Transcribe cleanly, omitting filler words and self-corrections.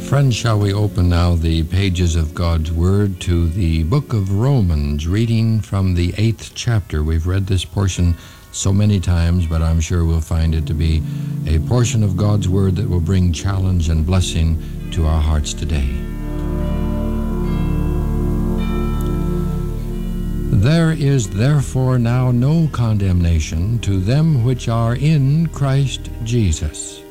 Friends, shall we open now the pages of God's Word to the book of Romans, reading from the 8th chapter. We've read this portion so many times, but I'm sure we'll find it to be a portion of God's Word that will bring challenge and blessing to our hearts today. There is therefore now no condemnation to them which are in Christ Jesus,